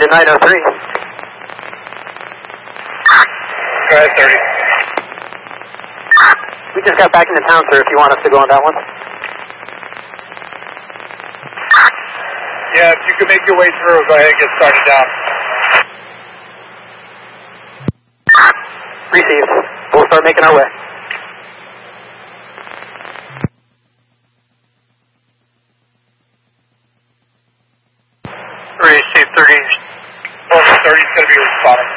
to 903. Go ahead, 30. We just got back into town, sir, if you want us to go on that one. Yeah, if you can make your way through, go ahead and get started down. Received. We'll start making our way. Received 30. 30 is going to be responding.